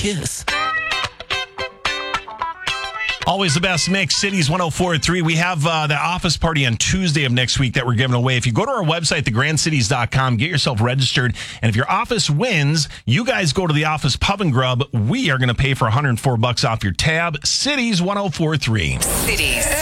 kiss. Always the best mix, Cities 104.3. We have the office party on Tuesday of next week that we're giving away. If you go to our website, thegrandcities.com, get yourself registered. And if your office wins, you guys go to the office pub and grub. We are going to pay for $104 off your tab. Cities 104.3. Cities.